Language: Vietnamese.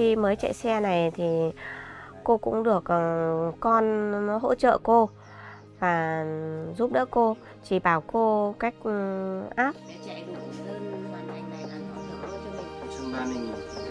khi mới chạy xe này thì cô cũng được con nó hỗ trợ cô và giúp đỡ cô, chỉ bảo cô cách áp. Để chạy đủ đơn hoàn thành này là họ thưởng cho mình. Trong gia đình